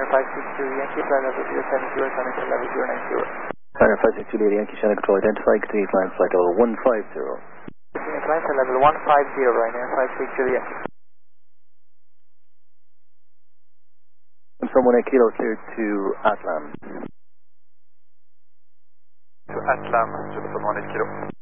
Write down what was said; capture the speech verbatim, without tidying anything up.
five six two Yankee, flight level zero seven zero, turning to level zero nine zero. Runner five six two Yankee, Channel Control, identify, continue climb, flight level one five zero. Continue climb to level one five zero, Ryanair five six two Yankee. Someone at Kilo cleared to Atlan. To Atlan, Suleiman one eight Kilo.